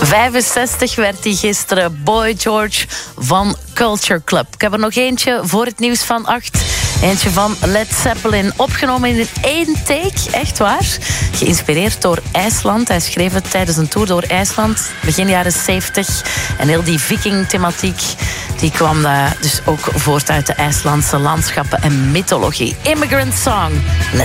65 werd hij gisteren. Boy George van Culture Club. Ik heb er nog eentje voor het nieuws van 8. Eentje van Led Zeppelin. Opgenomen in 1 take, echt waar. Geïnspireerd door IJsland. Hij schreef het tijdens een tour door IJsland. Begin jaren 70. En heel die viking-thematiek die kwam dus ook voort uit de IJslandse landschappen en mythologie. Immigrant Song, Led